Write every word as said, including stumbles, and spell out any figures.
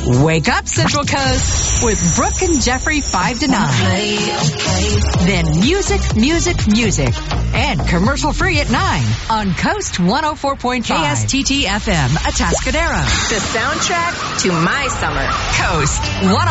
Wake up, Central Coast, with Brooke and Jeffrey five to nine. Then music, music, music. And commercial-free at nine on Coast one oh four point five. K S T T F M, Atascadero. The soundtrack to my summer. Coast one oh